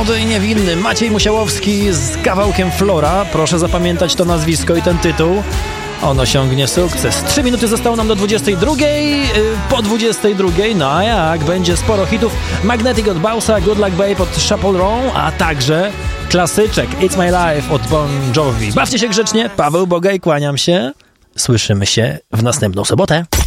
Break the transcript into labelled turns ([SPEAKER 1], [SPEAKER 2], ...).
[SPEAKER 1] Młody i niewinny Maciej Musiałowski z kawałkiem Flora. Proszę zapamiętać to nazwisko i ten tytuł. On osiągnie sukces. 3 minuty zostało nam do 22. Po 22, no a jak? Będzie sporo hitów. Magnetic od Bausa, Good Luck Babe od Chappell Roan, a także klasyczek It's My Life od Bon Jovi. Bawcie się grzecznie. Paweł Bogaj, kłaniam się. Słyszymy się w następną sobotę.